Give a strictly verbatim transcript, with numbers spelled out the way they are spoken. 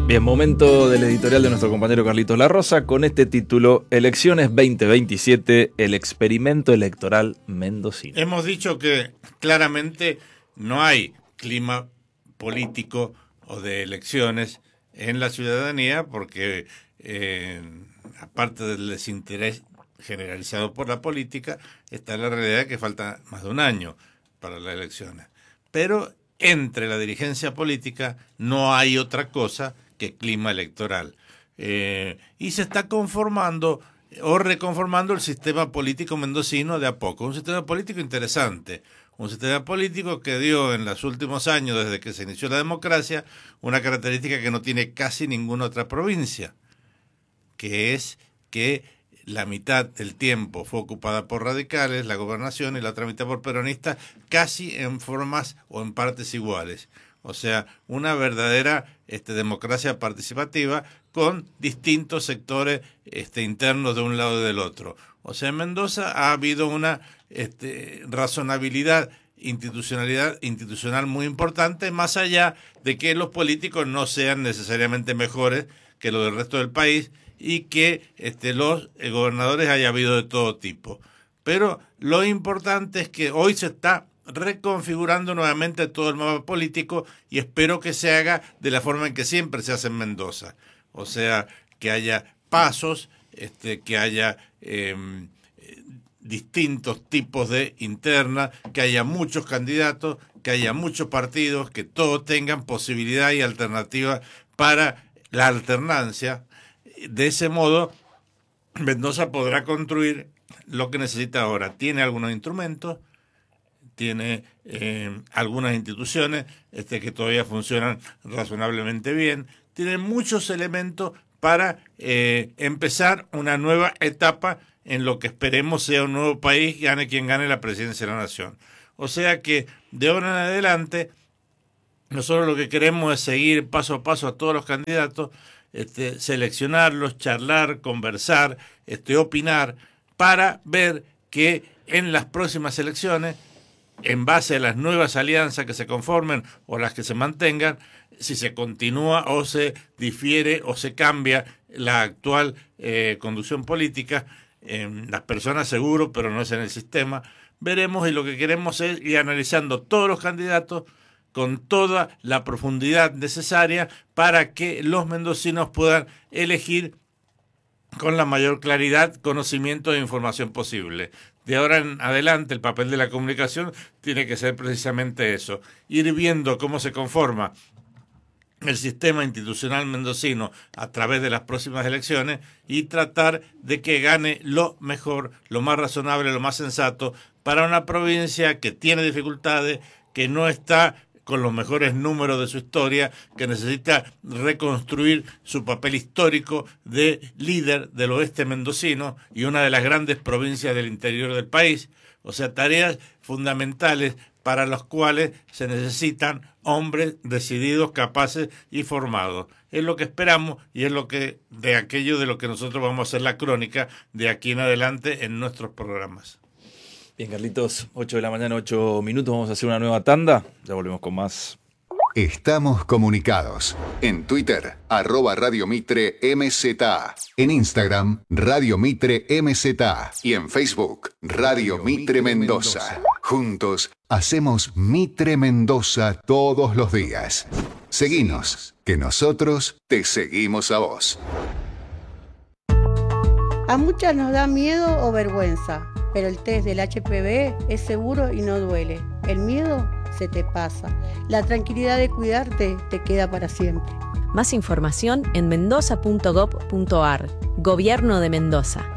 Bien, momento del editorial de nuestro compañero Carlitos La Rosa con este título: Elecciones veinte veintisiete, el experimento electoral mendocino. Hemos dicho que claramente no hay clima político o de elecciones en la ciudadanía porque eh, aparte del desinterés generalizado por la política, está la realidad de que falta más de un año para las elecciones. Pero entre la dirigencia política no hay otra cosa que clima electoral. Eh, y se está conformando o reconformando el sistema político mendocino de a poco. Un sistema político interesante, un sistema político que dio en los últimos años, desde que se inició la democracia, una característica que no tiene casi ninguna otra provincia, que es que la mitad del tiempo fue ocupada por radicales, la gobernación, y la otra mitad por peronistas, casi en formas o en partes iguales. O sea, una verdadera este, democracia participativa con distintos sectores este, internos de un lado y del otro. O sea, en Mendoza ha habido una este, razonabilidad, institucionalidad institucional muy importante, más allá de que los políticos no sean necesariamente mejores que los del resto del país y que este, los eh, gobernadores haya habido de todo tipo. Pero lo importante es que hoy se está reconfigurando nuevamente todo el mapa político y espero que se haga de la forma en que siempre se hace en Mendoza. O sea, que haya pasos, este, que haya eh, distintos tipos de interna, que haya muchos candidatos, que haya muchos partidos, que todos tengan posibilidad y alternativa para la alternancia. De ese modo, Mendoza podrá construir lo que necesita ahora. Tiene algunos instrumentos, tiene eh, algunas instituciones este, que todavía funcionan razonablemente bien, tiene muchos elementos para eh, empezar una nueva etapa en lo que esperemos sea un nuevo país, gane quien gane la presidencia de la nación. O sea que de ahora en adelante nosotros lo que queremos es seguir paso a paso a todos los candidatos, este, seleccionarlos, charlar, conversar, este, opinar, para ver que en las próximas elecciones, en base a las nuevas alianzas que se conformen o las que se mantengan, si se continúa o se difiere o se cambia la actual eh, conducción política, eh, las personas seguro, pero no es en el sistema, veremos, y lo que queremos es ir analizando todos los candidatos con toda la profundidad necesaria para que los mendocinos puedan elegir con la mayor claridad, conocimiento e información posible. De ahora en adelante el papel de la comunicación tiene que ser precisamente eso, ir viendo cómo se conforma el sistema institucional mendocino a través de las próximas elecciones y tratar de que gane lo mejor, lo más razonable, lo más sensato para una provincia que tiene dificultades, que no está con los mejores números de su historia, que necesita reconstruir su papel histórico de líder del oeste mendocino y una de las grandes provincias del interior del país. O sea, tareas fundamentales para las cuales se necesitan hombres decididos, capaces y formados. Es lo que esperamos y es lo que de aquello de lo que nosotros vamos a hacer la crónica de aquí en adelante en nuestros programas. Bien, Carlitos, ocho de la mañana, ocho minutos, vamos a hacer una nueva tanda, ya volvemos con más. Estamos comunicados. En Twitter, arroba Radio Mitre M Z. En Instagram, Radio Mitre M Z. Y en Facebook, Radio Mitre Mendoza. Juntos, hacemos Mitre Mendoza todos los días. Seguinos, que nosotros te seguimos a vos. A muchas nos da miedo o vergüenza, pero el test del H P V es seguro y no duele. El miedo se te pasa. La tranquilidad de cuidarte te queda para siempre. Más información en mendoza punto gob punto ar. Gobierno de Mendoza.